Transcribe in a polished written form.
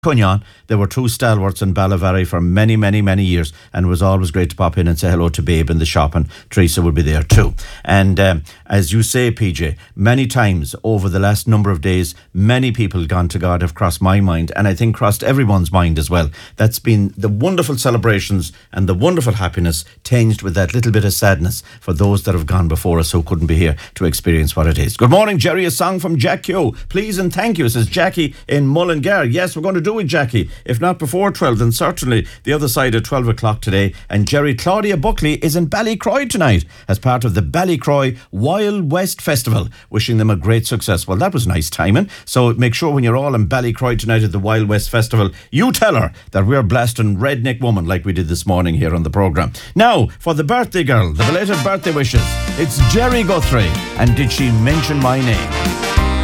Cunyon. They were two stalwarts in Ballavary for many, many, many years, and it was always great to pop in and say hello to Babe in the shop, and Teresa would be there too. And as you say, PJ, many times over the last number of days, many people gone to God have crossed my mind, and I think crossed everyone's mind as well. That's been the wonderful celebrations and the wonderful happiness tinged with that little bit of sadness for those that have gone before us who couldn't be here to experience what it is. Good morning, Jerry. A song from Jack Q. Please and thank you, says Jackie in Mullingar. Yes, we're going to do it, Jackie. If not before 12, then certainly the other side at 12 o'clock today. And Jerry, Claudia Buckley is in Ballycroy tonight as part of the Ballycroy Wild West Festival. Wishing them a great success. Well, that was nice timing. So make sure when you're all in Ballycroy tonight at the Wild West Festival, you tell her that we're blasting Redneck Woman like we did this morning here on the programme. Now, for the birthday girl, the belated birthday wishes, it's Jerry Guthrie. And did she mention my name?